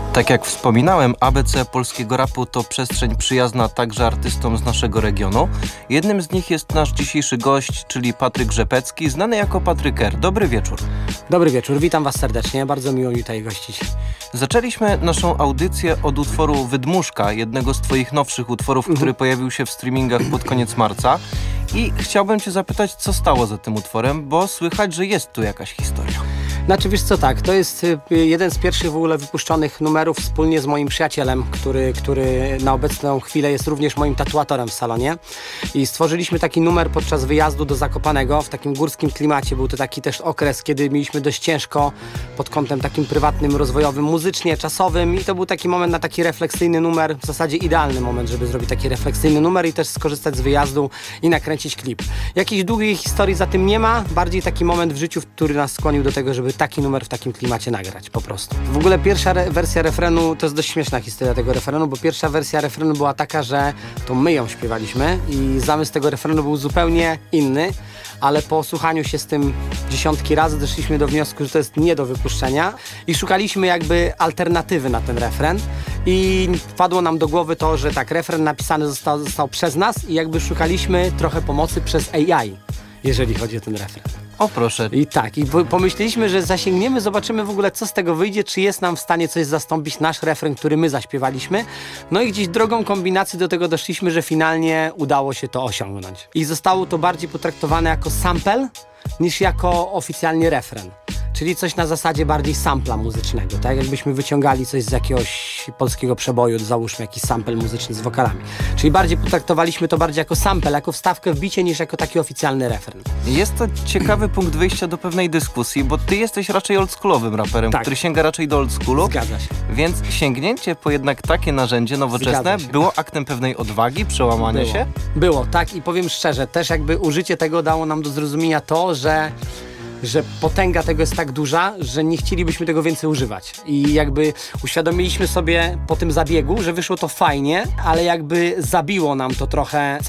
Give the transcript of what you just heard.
Tak jak wspominałem, ABC polskiego rapu to przestrzeń przyjazna także artystom z naszego regionu. Jednym z nich jest nasz dzisiejszy gość, czyli Patryk Rzepecki, znany jako Patryker. Dobry wieczór. Dobry wieczór, witam Was serdecznie, bardzo miło mi tutaj gościć. Zaczęliśmy naszą audycję od utworu Wydmuszka, jednego z Twoich nowszych utworów, który pojawił się w streamingach pod koniec marca. I chciałbym Cię zapytać, co stało za tym utworem, bo słychać, że jest tu jakaś historia. Znaczy wiesz co, tak, to jest jeden z pierwszych w ogóle wypuszczonych numerów wspólnie z moim przyjacielem, który na obecną chwilę jest również moim tatuatorem w salonie. I stworzyliśmy taki numer podczas wyjazdu do Zakopanego w takim górskim klimacie. Był to taki też okres, kiedy mieliśmy dość ciężko pod kątem takim prywatnym, rozwojowym, muzycznie, czasowym i to był taki moment na taki refleksyjny numer, w zasadzie idealny moment, żeby zrobić taki refleksyjny numer i też skorzystać z wyjazdu i nakręcić klip. Jakiejś długiej historii za tym nie ma, bardziej taki moment w życiu, który nas skłonił do tego, żeby taki numer w takim klimacie nagrać, po prostu. W ogóle pierwsza wersja refrenu, to jest dość śmieszna historia tego refrenu, bo pierwsza wersja refrenu była taka, że to my ją śpiewaliśmy i zamysł tego refrenu był zupełnie inny, ale po słuchaniu się z tym dziesiątki razy doszliśmy do wniosku, że to jest nie do wypuszczenia i szukaliśmy jakby alternatywy na ten refren i wpadło nam do głowy to, że tak, refren napisany został przez nas i jakby szukaliśmy trochę pomocy przez AI, jeżeli chodzi o ten refren. O proszę. I tak, i pomyśleliśmy, że zasięgniemy, zobaczymy w ogóle, co z tego wyjdzie, czy jest nam w stanie coś zastąpić nasz refren, który my zaśpiewaliśmy. No i gdzieś drogą kombinacji do tego doszliśmy, że finalnie udało się to osiągnąć. I zostało to bardziej potraktowane jako sample, niż jako oficjalnie refren. Czyli coś na zasadzie bardziej sampla muzycznego, tak jakbyśmy wyciągali coś z jakiegoś polskiego przeboju, załóżmy jakiś sample muzyczny z wokalami. Czyli bardziej potraktowaliśmy to bardziej jako sample, jako wstawkę w bicie, niż jako taki oficjalny refren. Jest to ciekawy punkt wyjścia do pewnej dyskusji, bo ty jesteś raczej oldschoolowym raperem, Tak. który sięga raczej do oldschoolu. Zgadza się. Więc sięgnięcie po jednak takie narzędzie nowoczesne Zgadza się. było aktem pewnej odwagi, przełamania się? Było, tak, i powiem szczerze, też jakby użycie tego dało nam do zrozumienia to, że potęga tego jest tak duża, że nie chcielibyśmy tego więcej używać. I jakby uświadomiliśmy sobie po tym zabiegu, że wyszło to fajnie, ale jakby zabiło nam to trochę